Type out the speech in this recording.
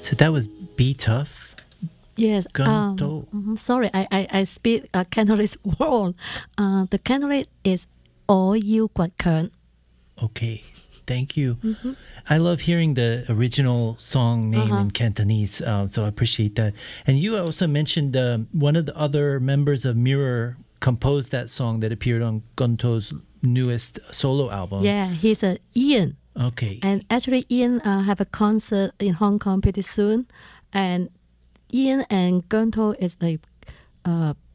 So that was Be Tough. Yes. Gunto. Sorry, I speak Cantonese wrong. The Cantonese is 我要倔強. Okay, thank you. I love hearing the original song name in Cantonese, so I appreciate that. And you also mentioned one of the other members of Mirror composed that song that appeared on Gunto's newest solo album. Yeah, he's Ian. Okay. And actually, Ian have a concert in Hong Kong pretty soon. And Ian and Gunto is like